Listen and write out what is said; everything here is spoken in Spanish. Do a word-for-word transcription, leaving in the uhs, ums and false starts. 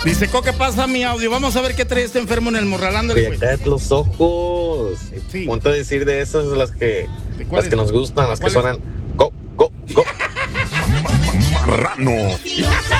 Dice, ¿qué pasa mi audio? Vamos a ver qué trae este enfermo en el morral. Ándale, güey. Cállate los ojos. Sí. Ponte a decir de esas las que, ¿De cuáles? las que nos gustan, las que ¿Cuáles? suenan go, go, go. Marrano.